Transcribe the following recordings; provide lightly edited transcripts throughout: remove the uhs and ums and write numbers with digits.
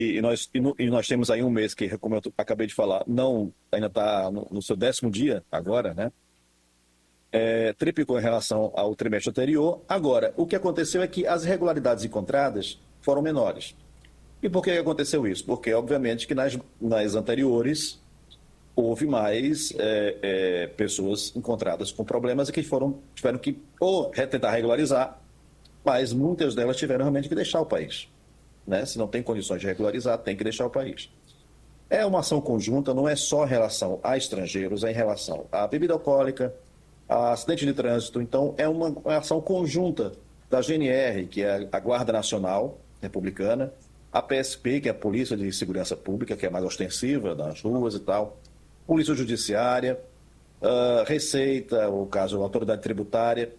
E nós temos aí um mês que, como eu acabei de falar, não ainda está no seu 10º dia agora, né? Triplicou em relação ao trimestre anterior. Agora, o que aconteceu é que as irregularidades encontradas foram menores. E por que aconteceu isso? Porque, obviamente, que nas anteriores houve mais pessoas encontradas com problemas e que tiveram que ou tentar regularizar, mas muitas delas tiveram realmente que deixar o país. Né? Se não tem condições de regularizar, tem que deixar o país. É uma ação conjunta, não é só em relação a estrangeiros, é em relação à bebida alcoólica, a acidente de trânsito. Então, é uma ação conjunta da GNR, que é a Guarda Nacional Republicana, a PSP, que é a Polícia de Segurança Pública, que é mais ostensiva, nas ruas e tal, Polícia Judiciária, Receita, o caso da Autoridade Tributária,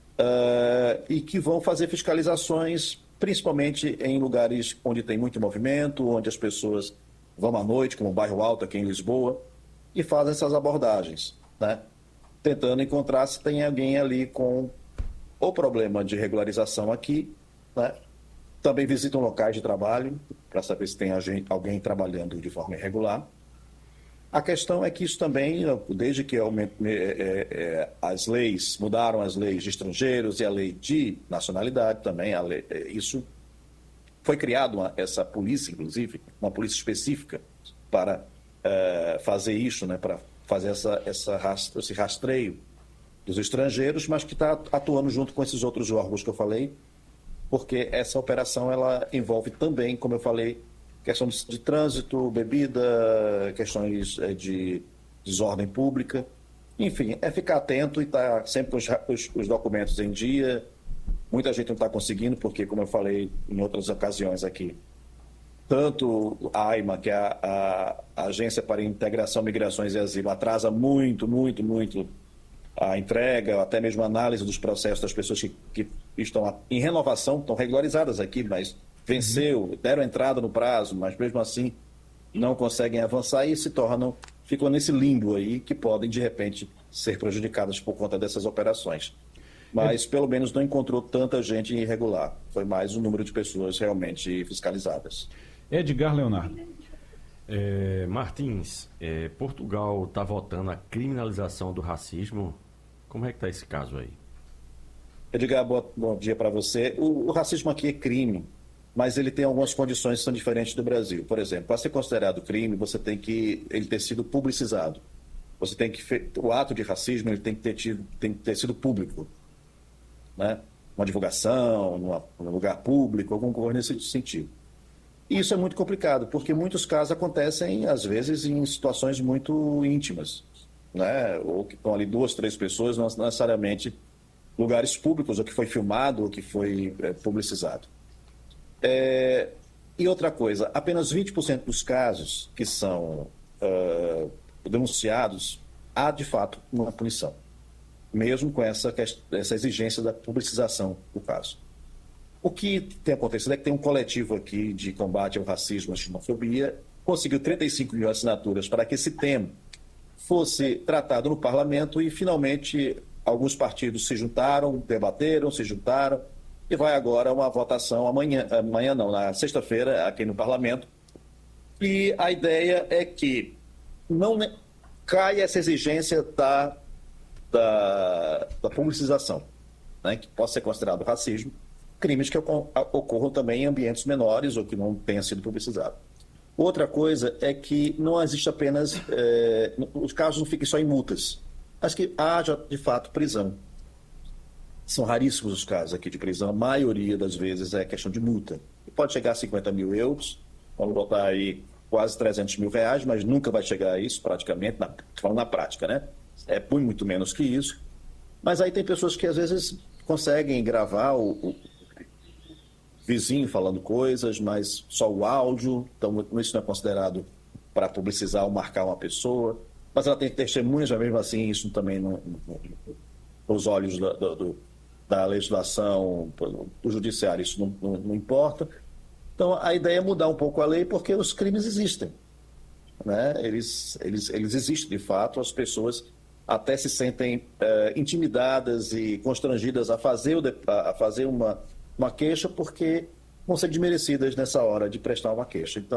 e que vão fazer fiscalizações, principalmente em lugares onde tem muito movimento, onde as pessoas vão à noite, como o Bairro Alto aqui em Lisboa, e fazem essas abordagens, né? Tentando encontrar se tem alguém ali com o problema de regularização aqui, né? Também visitam locais de trabalho para saber se tem alguém trabalhando de forma irregular. A questão é que isso também, desde que as leis, mudaram as leis de estrangeiros e a lei de nacionalidade também, isso foi criado essa polícia, inclusive, uma polícia específica para fazer isso, né, para fazer esse rastreio dos estrangeiros, mas que está atuando junto com esses outros órgãos que eu falei, porque essa operação ela envolve também, como eu falei, questão de trânsito, bebida, questões de desordem pública. Enfim, é ficar atento e estar sempre com os documentos em dia. Muita gente não está conseguindo, porque, como eu falei em outras ocasiões aqui, tanto a AIMA, que é a Agência para Integração, Migrações e Asilo, atrasa muito, muito, muito a entrega, até mesmo a análise dos processos das pessoas que estão em renovação, estão regularizadas aqui, mas venceu, deram entrada no prazo, mas mesmo assim não conseguem avançar e ficam nesse limbo aí, que podem, de repente, ser prejudicadas por conta dessas operações. Mas, pelo menos, não encontrou tanta gente irregular. Foi mais o número de pessoas realmente fiscalizadas. Edgar Leonardo. Martins, Portugal está votando a criminalização do racismo. Como é que está esse caso aí? Edgar, bom dia para você. O racismo aqui é crime, mas ele tem algumas condições que são diferentes do Brasil. Por exemplo, para ser considerado crime, você tem que ele ter sido publicizado. Você tem que o ato de racismo ele tem que ter sido público, né? Uma divulgação, num lugar público, alguma coisa nesse sentido. E isso é muito complicado, porque muitos casos acontecem, às vezes, em situações muito íntimas, né? Ou que estão ali 2, 3 pessoas, não necessariamente lugares públicos, ou que foi filmado, ou que foi publicizado. E outra coisa, apenas 20% dos casos que são denunciados há, de fato, uma punição, mesmo com essa exigência da publicização do caso. O que tem acontecido é que tem um coletivo aqui de combate ao racismo e à xenofobia, conseguiu 35 mil assinaturas para que esse tema fosse tratado no parlamento e, finalmente, alguns partidos se juntaram, debateram, se juntaram, e vai agora uma votação na sexta-feira, aqui no parlamento. E a ideia é que não caia essa exigência da publicização, né, que possa ser considerado racismo, crimes que ocorram também em ambientes menores ou que não tenha sido publicizado. Outra coisa é que não existe apenas, os casos não fiquem só em multas, mas que haja, de fato, prisão. São raríssimos os casos aqui de prisão, a maioria das vezes é questão de multa. Pode chegar a 50 mil euros, vamos botar aí quase 300 mil reais, mas nunca vai chegar a isso praticamente, falando na prática, né? É muito menos que isso. Mas aí tem pessoas que às vezes conseguem gravar o vizinho falando coisas, mas só o áudio, então isso não é considerado para publicizar ou marcar uma pessoa, mas ela tem testemunhas, mas mesmo assim isso também nos olhos da legislação, do judiciário, isso não importa. Então a ideia é mudar um pouco a lei, porque os crimes existem, né? Eles existem de fato, as pessoas até se sentem intimidadas e constrangidas a fazer uma queixa, porque vão ser desmerecidas nessa hora de prestar uma queixa. Então,